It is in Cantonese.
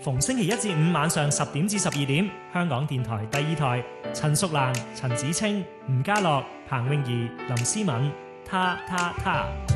逢星期一至五晚上10點至12點，香港電台第二台，陳淑蘭、陳子清、吳家樂、彭詠儀、林思敏，他。